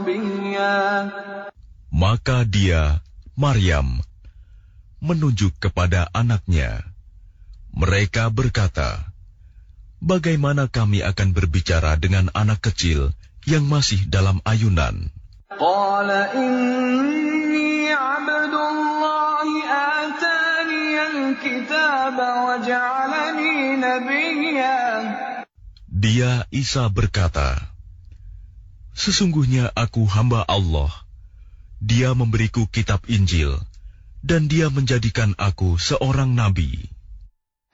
Maka dia, Maryam, menunjuk kepada anaknya. Mereka berkata, bagaimana kami akan berbicara dengan anak kecil yang masih dalam ayunan? Qala inni abdullahi atani al-kitab wa ja'alani nabiyya. Dia, Isa, berkata, sesungguhnya aku hamba Allah. Dia memberiku kitab Injil, dan dia menjadikan aku seorang nabi.